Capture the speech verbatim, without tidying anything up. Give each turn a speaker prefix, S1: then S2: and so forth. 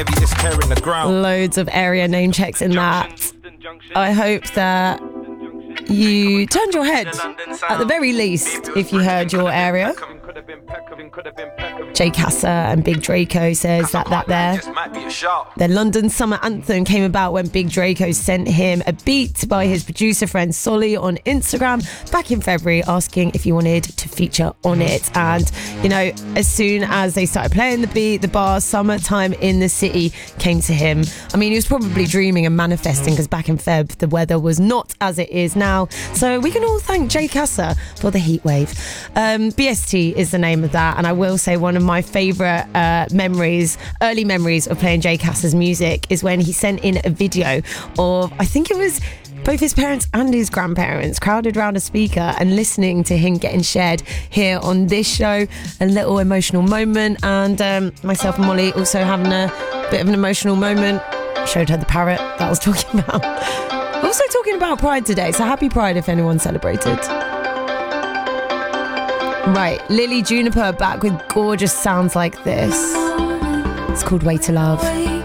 S1: It's tearing the ground.
S2: Loads of area name checks in that. I hope that you turned your head, at the very least, if you heard your area. Jay Casa and Big Draco says that that there. The London Summer Anthem came about when Big Draco sent him a beat by his producer friend Solly on Instagram back in February, asking if he wanted to feature on it. And, you know, as soon as they started playing the beat, the bar "Summertime in the City" came to him. I mean, he was probably dreaming and manifesting, because back in Feb, the weather was not as it is now. So we can all thank Jay Casa for the heat wave. Um, B S T is the name of that. And I will say one of my favourite uh, memories, early memories of playing Jay Casa's music is when he sent in a video of, I think it was both his parents and his grandparents crowded around a speaker and listening to him getting shared here on this show. A little emotional moment, and um, myself and Molly also having a bit of an emotional moment. Showed her the parrot that I was talking about. Also talking about Pride today, so happy Pride if anyone celebrated. Right, Lily Juniper back with gorgeous sounds like this. It's called Way to Love.